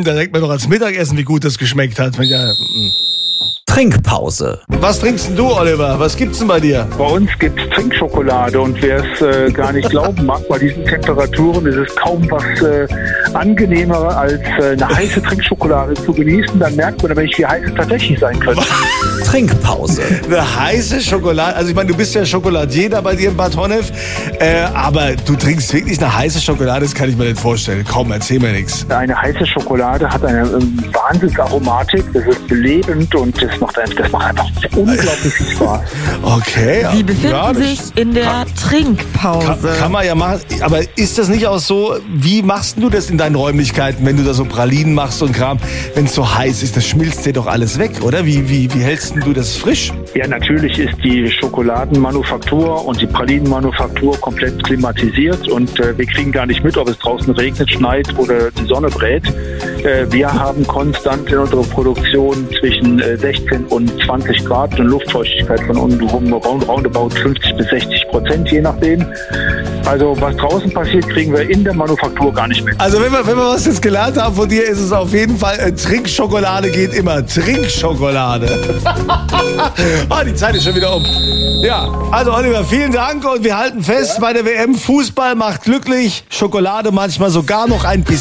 da denkt man doch als Mittagessen, wie gut das geschmeckt hat. Trinkpause. Was trinkst denn du, Oliver? Was gibt's denn bei dir? Bei uns gibt es Trinkschokolade und wer es gar nicht glauben mag, bei diesen Temperaturen ist es kaum was angenehmer als eine heiße Trinkschokolade zu genießen. Dann merkt man nämlich, wie heiß es tatsächlich sein könnte. Trinkpause. Eine heiße Schokolade. Also ich meine, du bist ja Schokoladier da bei dir in Bad Honnef, aber du trinkst wirklich eine heiße Schokolade, das kann ich mir nicht vorstellen. Komm, erzähl mir nichts. Eine heiße Schokolade hat eine Wahnsinnsaromatik, das ist belebend und das macht einfach unglaublich viel Spaß. Okay. Sie befinden sich in der Trinkpause. Kann man ja machen, aber ist das nicht auch so, wie machst du das in deinen Räumlichkeiten, wenn du da so Pralinen machst und Kram, wenn es so heiß ist, das schmilzt dir doch alles weg, oder? Wie hältst du das frisch? Ja, natürlich ist die Schokoladenmanufaktur und die Pralinenmanufaktur komplett klimatisiert und wir kriegen gar nicht mit, ob es draußen regnet, schneit oder die Sonne brät. Wir haben konstant in unserer Produktion zwischen 16 und 20 Grad und Luftfeuchtigkeit von roundabout 50-60%, je nachdem. Also was draußen passiert, kriegen wir in der Manufaktur gar nicht mit. Also wenn wir was jetzt gelernt haben von dir, ist es auf jeden Fall, Trinkschokolade geht immer. Trinkschokolade. Die Zeit ist schon wieder um. Ja, also Oliver, vielen Dank und wir halten fest, bei der WM Fußball macht glücklich, Schokolade manchmal sogar noch ein bisschen.